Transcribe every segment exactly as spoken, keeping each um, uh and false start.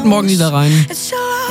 Guten Morgen, Niederrhein. Es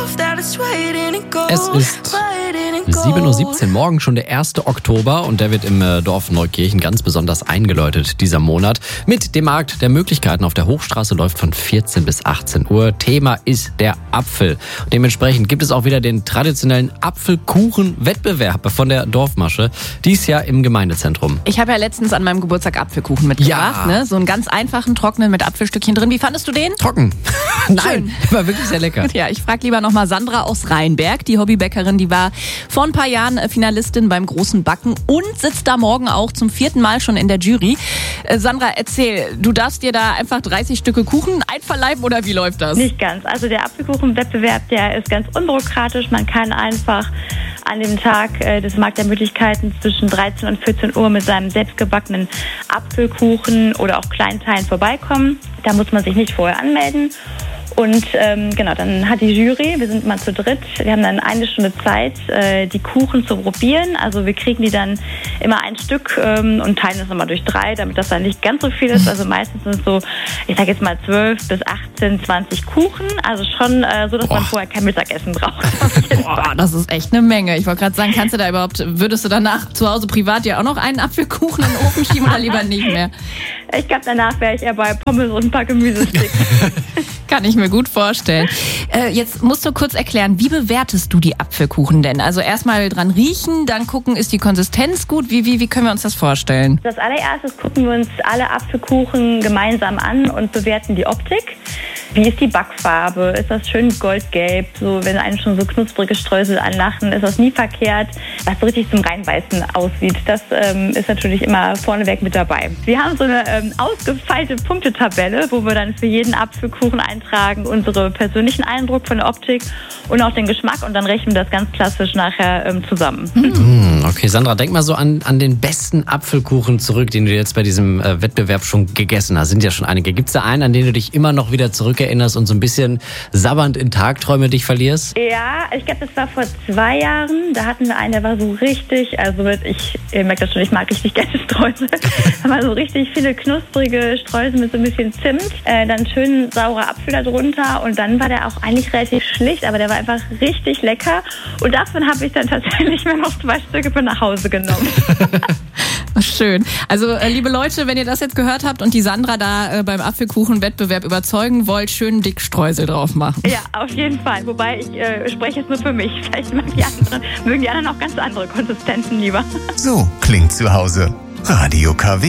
ist sieben Uhr siebzehn, morgen schon der erste Oktober und der wird im Dorf Neukirchen ganz besonders eingeläutet, dieser Monat. Mit dem Markt der Möglichkeiten auf der Hochstraße läuft von vierzehn bis achtzehn Uhr. Thema ist der Apfel. Und dementsprechend gibt es auch wieder den traditionellen Apfelkuchen-Wettbewerb von der Dorfmasche. Dies Jahr im Gemeindezentrum. Ich habe ja letztens an meinem Geburtstag Apfelkuchen mitgebracht. Ja. Ne? So einen ganz einfachen, trockenen mit Apfelstückchen drin. Wie fandest du den? Trocken. Nein, war wirklich sehr lecker. Ja, ich frage lieber nochmal Sandra aus Rheinberg, die Hobbybäckerin, die war vor ein paar Jahren Finalistin beim Großen Backen und sitzt da morgen auch zum vierten Mal schon in der Jury. Äh, Sandra, erzähl, du darfst dir da einfach dreißig Stücke Kuchen einverleiben oder wie läuft das? Nicht ganz. Also der Apfelkuchenwettbewerb, der ist ganz unbürokratisch. Man kann einfach an dem Tag äh, des Markt der Möglichkeiten zwischen dreizehn und vierzehn Uhr mit seinem selbstgebackenen Apfelkuchen oder auch Kleinteilen vorbeikommen. Da muss man sich nicht vorher anmelden. Und ähm, genau, dann hat die Jury, wir sind mal zu dritt, wir haben dann eine Stunde Zeit, äh, die Kuchen zu probieren. Also wir kriegen die dann immer ein Stück ähm, und teilen das nochmal durch drei, damit das dann nicht ganz so viel ist. Also meistens sind es so, ich sag jetzt mal zwölf bis achtzehn, zwanzig Kuchen. Also schon äh, so, dass Boah. man vorher kein Mittagessen braucht. Boah, das ist echt eine Menge. Ich wollte gerade sagen, kannst du da überhaupt, würdest du danach zu Hause privat ja auch noch einen Apfelkuchen in den Ofen schieben oder lieber nicht mehr? Ich glaube, danach wäre ich eher bei Pommes und ein paar Gemüsesticks. Kann ich mir gut vorstellen. Äh, jetzt musst du kurz erklären, wie bewertest du die Apfelkuchen denn? Also erstmal dran riechen, dann gucken, ist die Konsistenz gut? Wie, wie, wie können wir uns das vorstellen? Als allererstes gucken wir uns alle Apfelkuchen gemeinsam an und bewerten die Optik. Wie ist die Backfarbe? Ist das schön goldgelb? So, wenn einem schon so knusprige Streusel anlachen, ist das nie verkehrt. Was so richtig zum Reinbeißen aussieht, das ähm, ist natürlich immer vorneweg mit dabei. Wir haben so eine ähm, ausgefeilte Punktetabelle, wo wir dann für jeden Apfelkuchen eintragen, unsere persönlichen Eindruck von der Optik und auch den Geschmack und dann rechnen wir das ganz klassisch nachher ähm, zusammen. Mhm. Okay, Sandra, denk mal so an, an den besten Apfelkuchen zurück, den du jetzt bei diesem äh, Wettbewerb schon gegessen hast. Sind ja schon einige. Gibt es da einen, an den du dich immer noch wieder zurückerinnerst und so ein bisschen sabbernd in Tagträume dich verlierst? Ja, ich glaube, das war vor zwei Jahren. Da hatten wir einen, der war so richtig, also ich, ihr merkt das schon, ich mag richtig gerne Streusel. Da waren so richtig viele knusprige Streusel mit so ein bisschen Zimt, äh, dann schön saurer Apfel da drunter und dann war der auch eigentlich relativ schlicht, aber der war einfach richtig lecker und davon habe ich dann tatsächlich mir noch zwei Stücke von nach Hause genommen. Schön. Also äh, liebe Leute, wenn ihr das jetzt gehört habt und die Sandra da äh, beim Apfelkuchenwettbewerb überzeugen wollt, schön dick Streusel drauf machen. Ja, auf jeden Fall. Wobei ich äh, spreche jetzt nur für mich. Vielleicht mag die anderen, mögen die anderen auch ganz andere Konsistenzen lieber. So klingt zu Hause. Radio K W.